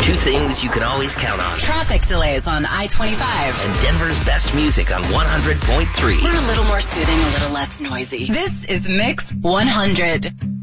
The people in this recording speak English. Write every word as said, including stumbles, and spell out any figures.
Two things you can always count on. Traffic delays on I twenty-five. And Denver's best music on one hundred point three. We're a little more soothing, a little less noisy. This is Mix one hundred.